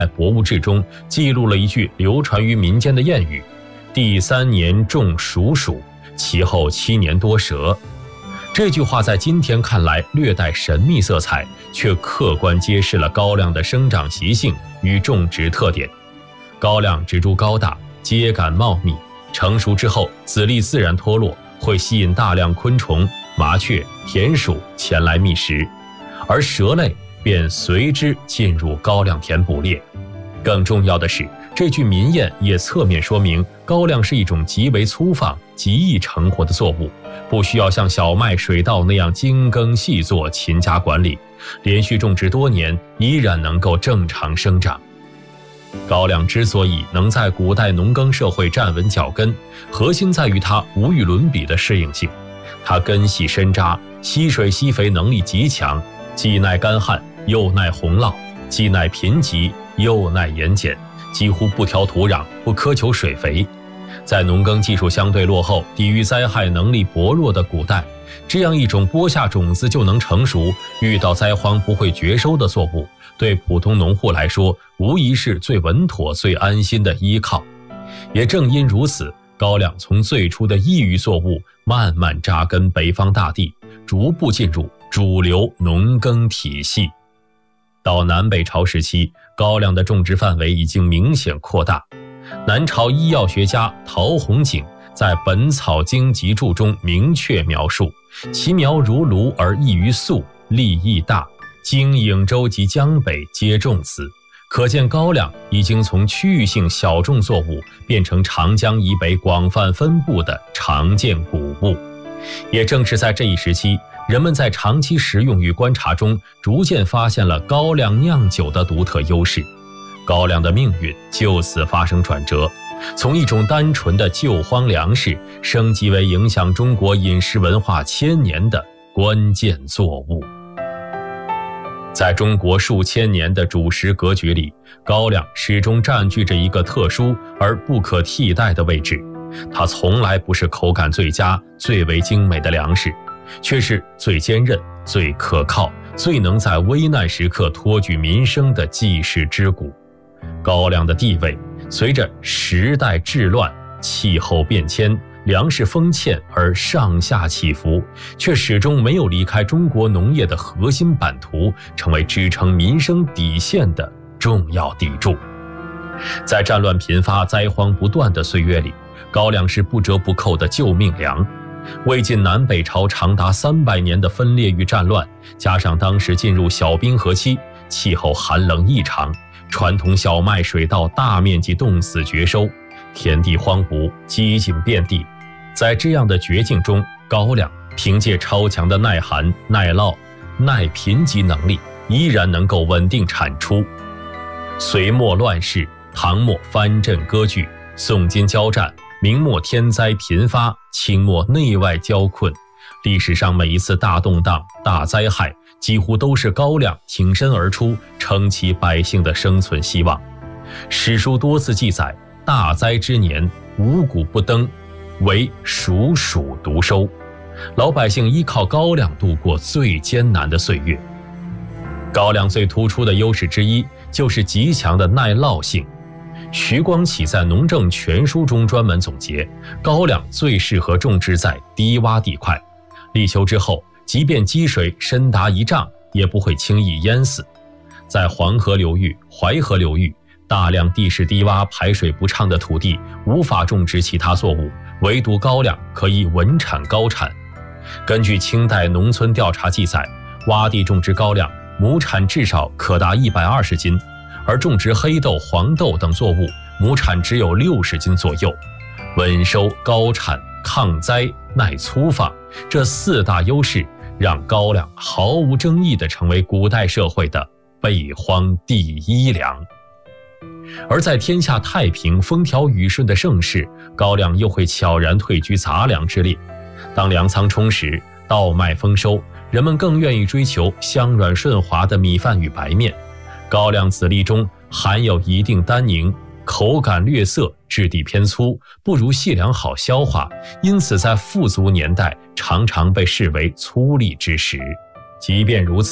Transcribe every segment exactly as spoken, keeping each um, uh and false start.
在博物志中记录了一句流传于民间的谚语：第三年种黍黍，其后七年多赊。这句话在今天看来略带神秘色彩，却客观揭示了高粱的生长习性与种植特点。高粱植株高大，秸秆茂密，成熟之后籽粒自然脱落，会吸引大量昆虫、麻雀、田鼠前来觅食，而蛇类便随之进入高粱田捕猎。更重要的是，这句民谚也侧面说明高粱是一种极为粗放、极易成活的作物，不需要像小麦、水稻那样精耕细作、勤加管理，连续种植多年依然能够正常生长。高粱之所以能在古代农耕社会站稳脚跟，核心在于它无与伦比的适应性。它根系深扎，吸水吸肥能力极强，既耐干旱又耐洪涝，既耐贫瘠又耐盐碱，几乎不挑土壤，不苛求水肥。在农耕技术相对落后、抵御灾害能力薄弱的古代，这样一种播下种子就能成熟、遇到灾荒不会绝收的作物，对普通农户来说无疑是最稳妥、最安心的依靠。也正因如此，高粱从最初的异域作物慢慢扎根北方大地，逐步进入主流农耕体系。到南北朝时期，高粱的种植范围已经明显扩大。南朝医药学家陶弘景在《本草经集注》中明确描述，其苗如芦而异于粟，粒亦大，经颍州及江北皆种此。可见高粱已经从区域性小众作物变成长江以北广泛分布的常见谷物。也正是在这一时期，人们在长期食用与观察中逐渐发现了高粱酿酒的独特优势。高粱的命运就此发生转折，从一种单纯的救荒粮食升级为影响中国饮食文化千年的关键作物。在中国数千年的主食格局里，高粱始终占据着一个特殊而不可替代的位置。它从来不是口感最佳、最为精美的粮食，却是最坚韧、最可靠、最能在危难时刻托举民生的济世之谷。高粱的地位随着时代治乱、气候变迁、粮食丰欠而上下起伏，却始终没有离开中国农业的核心版图，成为支撑民生底线的重要砥柱。在战乱频发、灾荒不断的岁月里，高粱是不折不扣的救命粮。魏晋南北朝长达三百年的分裂与战乱，加上当时进入小冰河期，气候寒冷异常，传统小麦、水稻大面积冻死绝收，田地荒芜，饥馑遍地。在这样的绝境中，高粱凭借超强的耐寒、耐涝、耐贫瘠能力，依然能够稳定产出。隋末乱世，唐末藩镇割据，宋金交战，明末天灾频发，清末内外交困。历史上每一次大动荡、大灾害，几乎都是高粱挺身而出，撑起百姓的生存希望。史书多次记载，大灾之年，五谷不登，唯黍黍独收。老百姓依靠高粱度过最艰难的岁月。高粱最突出的优势之一，就是极强的耐涝性。徐光启在《农政全书》中专门总结，高粱最适合种植在低洼地块，立秋之后，即便积水深达一丈，也不会轻易淹死。在黄河流域、淮河流域，大量地势低洼、排水不畅的土地无法种植其他作物，唯独高粱可以稳产高产。根据清代农村调查记载，洼地种植高粱，亩产至少可达一百二十斤，而种植黑豆、黄豆等作物，亩产只有六十斤左右。稳收、高产、抗灾、耐粗放，这四大优势让高粱毫无争议地成为古代社会的备荒第一粮。而在天下太平、风调雨顺的盛世，高粱又会悄然退居杂粮之列。当粮仓充实、稻麦丰收，人们更愿意追求香软顺滑的米饭与白面。高粱籽粒中含有一定单宁，口感略涩，质地偏粗，不如细粮好消化，因此在富足年代常常被视为粗粝之食。即便如此，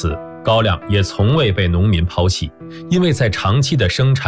高粱也从未被农民抛弃，因为在长期的生产